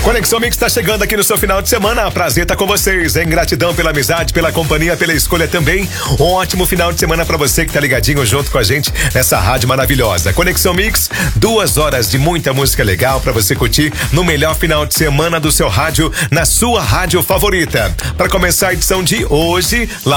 Conexão Mix tá chegando aqui no seu final de semana. Prazer tá com vocês, hein? Gratidão pela amizade, pela companhia, pela escolha também. Um ótimo final de semana pra você que tá ligadinho junto com a gente nessa rádio maravilhosa. Conexão Mix, 2 horas de muita música legal pra você curtir no melhor final de semana do seu rádio, na sua rádio favorita. Pra começar a edição de hoje, lá